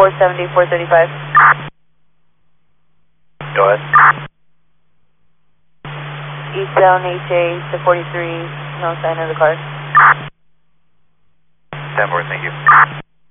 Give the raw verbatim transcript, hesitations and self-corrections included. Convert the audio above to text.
four seventy, four thirty-five. Go ahead. Eastbound H A to forty-three, no sign of the car. ten four, thank you.